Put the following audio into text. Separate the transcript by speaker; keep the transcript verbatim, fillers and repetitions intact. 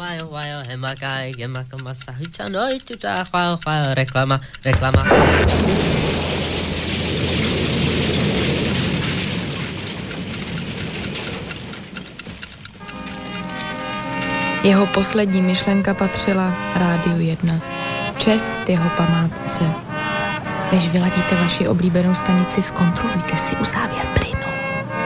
Speaker 1: Reklama, reklama.
Speaker 2: Jeho poslední myšlenka patřila Rádiu jedna. Čest jeho památce. Než vyladíte vaši oblíbenou stanici, zkontrolujte si uzávěr